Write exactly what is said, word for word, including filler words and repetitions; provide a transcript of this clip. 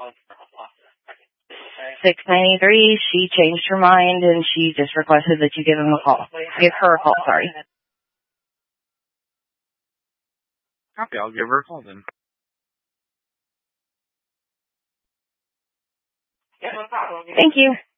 six ninety-three, she changed her mind and she just requested that you give him a call. Give her a call, sorry. Copy, I'll give her a call then. Thank you.